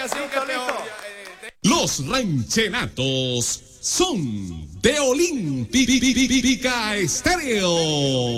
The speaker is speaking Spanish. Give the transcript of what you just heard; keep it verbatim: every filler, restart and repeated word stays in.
así que peor. Los ranchenatos son de Olímpica Estéreo.